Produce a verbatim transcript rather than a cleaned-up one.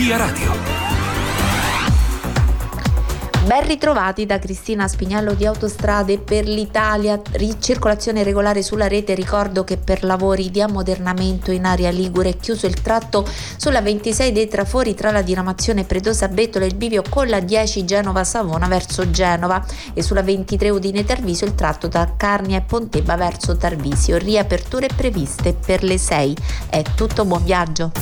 Via Radio. Ben ritrovati da Cristina Spignello di Autostrade per l'Italia. Circolazione regolare sulla rete. Ricordo che per lavori di ammodernamento in area ligure è chiuso il tratto sulla ventisei dei trafori tra la diramazione Predosa Bettola e il bivio con la dieci Genova Savona verso Genova, e sulla ventitré Udine Tarvisio il tratto da Carnia e Pontebba verso Tarvisio. Riaperture previste per le sei. È tutto, buon viaggio.